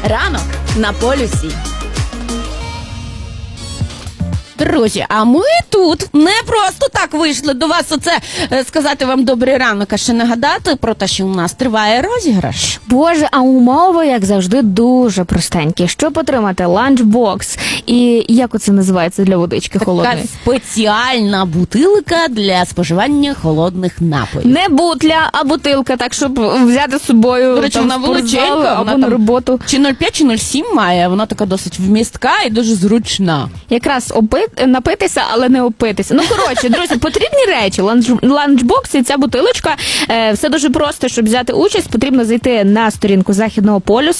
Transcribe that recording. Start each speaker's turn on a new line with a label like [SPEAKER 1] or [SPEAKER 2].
[SPEAKER 1] Ранок на полюсі. Друзі, а ми тут не просто так вийшли до вас оце сказати вам добрий ранок, а ще нагадати про те, що у нас триває розіграш.
[SPEAKER 2] Боже, а умови, як завжди, дуже простенькі. Щоб отримати ланчбокс і як оце називається для водички холодної?
[SPEAKER 1] Така спеціальна бутилка для споживання холодних напоїв.
[SPEAKER 2] Не бутля, а бутилка, так, щоб взяти з собою.
[SPEAKER 1] До речі,
[SPEAKER 2] там,
[SPEAKER 1] вона
[SPEAKER 2] спортзал
[SPEAKER 1] величенька,
[SPEAKER 2] або
[SPEAKER 1] вона
[SPEAKER 2] на
[SPEAKER 1] там
[SPEAKER 2] роботу.
[SPEAKER 1] Чи 0,5, чи 0,7 має, вона така досить вмістка і дуже зручна.
[SPEAKER 2] Якраз напитися, але не опитися. Ну, коротше, друзі, потрібні речі. Ланчбокс і ця бутилочка. Все дуже просто, щоб взяти участь. Потрібно зайти на сторінку Західного полюсу.